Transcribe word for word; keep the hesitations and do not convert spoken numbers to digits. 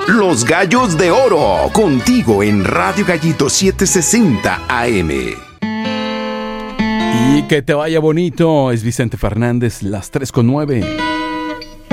Los Gallos de Oro, contigo en Radio Gallito setecientos sesenta A M. Y que te vaya bonito, es Vicente Fernández, las tres con nueve.